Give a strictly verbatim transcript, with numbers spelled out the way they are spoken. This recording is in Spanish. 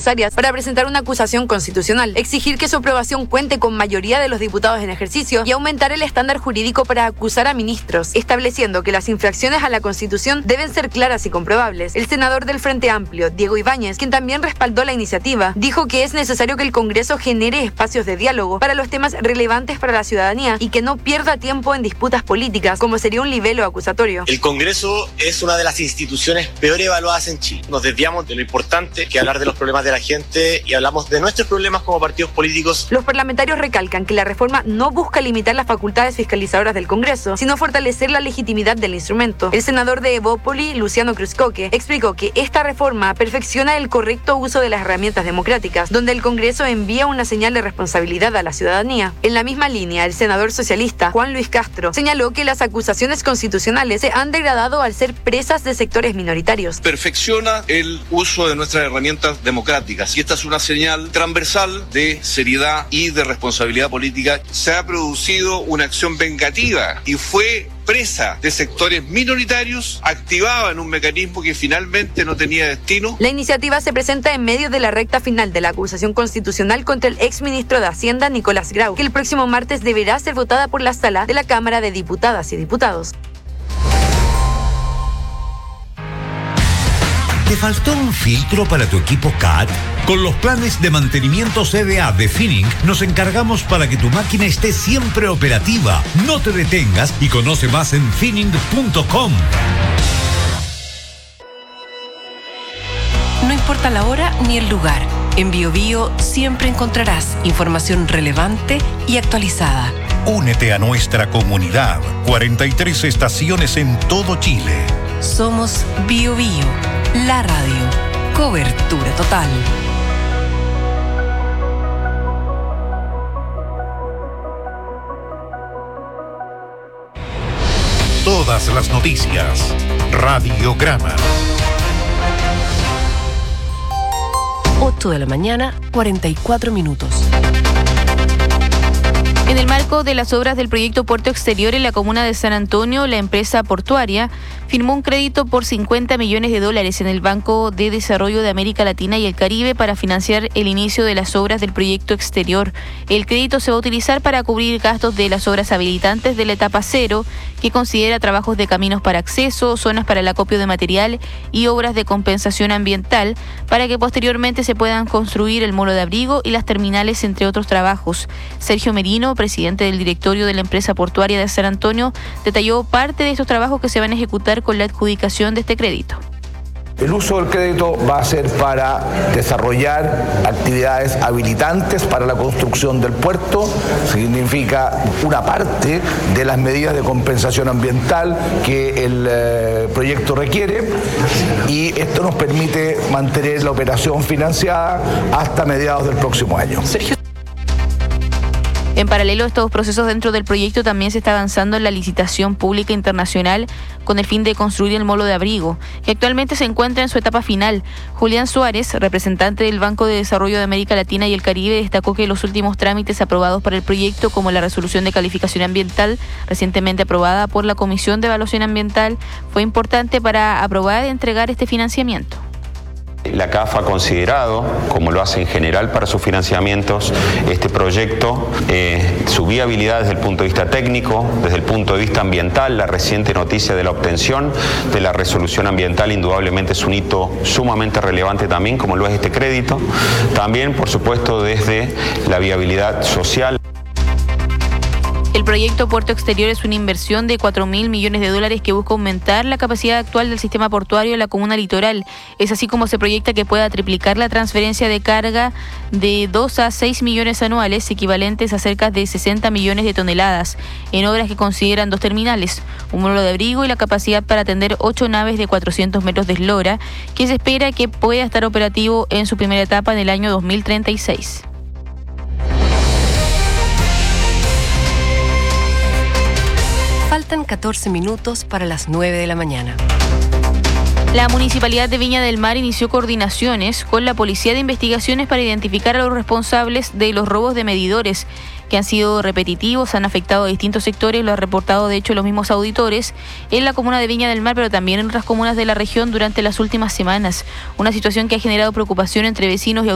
necesarias para presentar una acusación constitucional, exigir que su aprobación cuente con mayoría de los diputados en ejercicio y aumentar el estándar jurídico para acusar a ministros, estableciendo que las infracciones a la Constitución deben ser claras y comprobables. El senador del Frente Amplio, Diego Ibáñez, quien también respaldó la iniciativa, dijo que es necesario que el Congreso genere espacios de diálogo para los temas relevantes para la ciudadanía y que no pierda tiempo en disputas políticas, como sería un libelo acusatorio. El Congreso es una de las instituciones peor evaluadas en Chile. Nos desviamos de lo importante, que hablar de los problemas de la gente, y hablamos de nuestros problemas como partidos políticos. Los parlamentarios recalcan que la reforma no busca limitar las facultades fiscalizadoras del Congreso, sino fortalecer la legitimidad del instrumento. El senador de Evópoli, Luciano Cruzcoque, explicó que esta reforma perfecciona el correcto uso de las herramientas democráticas, donde el Congreso envía una señal de responsabilidad a la ciudadanía. En la misma línea, el senador socialista Juan Luis Castro señaló que las acusaciones constitucionales se han degradado al ser presas de sectores minoritarios. Perfecciona el uso de nuestras herramientas democráticas y esta es una señal transversal de seriedad y de responsabilidad política. Se ha producido una acción vengativa y fue presa de sectores minoritarios, activaba en un mecanismo que finalmente no tenía destino. La iniciativa se presenta en medio de la recta final de la acusación constitucional contra el exministro de Hacienda, Nicolás Grau, que el próximo martes deberá ser votada por la sala de la Cámara de Diputadas y Diputados. ¿Te faltó un filtro para tu equipo C A T? Con los planes de mantenimiento C D A de Finning nos encargamos para que tu máquina esté siempre operativa. No te detengas y conoce más en finning punto com. No importa la hora ni el lugar, en BioBio siempre encontrarás información relevante y actualizada. Únete a nuestra comunidad. cuarenta y tres estaciones en todo Chile. Somos BioBio, la radio. Cobertura total. Todas las noticias. Radiograma. ocho de la mañana, cuarenta y cuatro minutos. En el marco de las obras del proyecto Puerto Exterior en la comuna de San Antonio, la empresa portuaria firmó un crédito por cincuenta millones de dólares en el Banco de Desarrollo de América Latina y el Caribe para financiar el inicio de las obras del proyecto exterior. El crédito se va a utilizar para cubrir gastos de las obras habilitantes de la etapa cero, que considera trabajos de caminos para acceso, zonas para el acopio de material y obras de compensación ambiental, para que posteriormente se puedan construir el molo de abrigo y las terminales, entre otros trabajos. Sergio Merino, presidente del directorio de la empresa portuaria de San Antonio, detalló parte de estos trabajos que se van a ejecutar con la adjudicación de este crédito. El uso del crédito va a ser para desarrollar actividades habilitantes para la construcción del puerto, significa una parte de las medidas de compensación ambiental que el eh, proyecto requiere, y esto nos permite mantener la operación financiada hasta mediados del próximo año. Sergio. En paralelo a estos procesos dentro del proyecto, también se está avanzando en la licitación pública internacional con el fin de construir el molo de abrigo, que actualmente se encuentra en su etapa final. Julián Suárez, representante del Banco de Desarrollo de América Latina y el Caribe, destacó que los últimos trámites aprobados para el proyecto, como la resolución de calificación ambiental recientemente aprobada por la Comisión de Evaluación Ambiental, fue importante para aprobar y entregar este financiamiento. La C A F ha considerado, como lo hace en general para sus financiamientos, este proyecto, eh, su viabilidad desde el punto de vista técnico, desde el punto de vista ambiental. La reciente noticia de la obtención de la resolución ambiental indudablemente es un hito sumamente relevante también, como lo es este crédito. También, por supuesto, desde la viabilidad social. El proyecto Puerto Exterior es una inversión de cuatro mil millones de dólares que busca aumentar la capacidad actual del sistema portuario en la comuna litoral. Es así como se proyecta que pueda triplicar la transferencia de carga de dos a seis millones anuales, equivalentes a cerca de sesenta millones de toneladas, en obras que consideran dos terminales, un molo de abrigo y la capacidad para atender ocho naves de cuatrocientos metros de eslora, que se espera que pueda estar operativo en su primera etapa en el año dos mil treinta y seis. Faltan catorce minutos para las nueve de la mañana. La Municipalidad de Viña del Mar inició coordinaciones con la Policía de Investigaciones para identificar a los responsables de los robos de medidores que han sido repetitivos, han afectado a distintos sectores, lo han reportado de hecho los mismos auditores en la comuna de Viña del Mar, pero también en otras comunas de la región durante las últimas semanas. Una situación que ha generado preocupación entre vecinos y